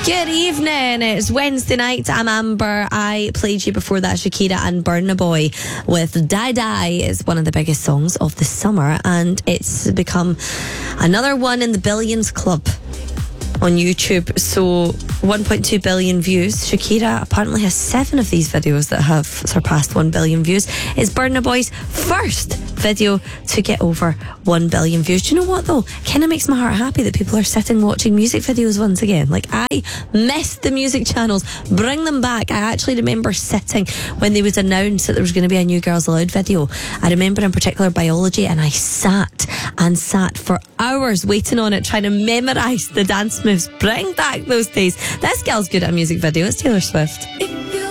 Good evening. It's Wednesday night. I'm Amber. I played you before that Shakira and Burna Boy with Die Die. It's one of the biggest songs of the summer, and it's become another one in the Billions Club on YouTube. So 1.2 billion views. Shakira apparently has 7 of these videos that have surpassed 1 billion views. It's Burna Boy's first video to get over 1 billion views. Do you know what though? Kind of makes my heart happy that people are sitting watching music videos once again. Like, I missed the music channels. Bring them back. I actually remember sitting when they was announced that there was going to be a new Girls Aloud video. I remember in particular Biology, and I sat for hours waiting on it, trying to memorise the dance moves. Bring back those days. This girl's good at a music video. It's Taylor Swift.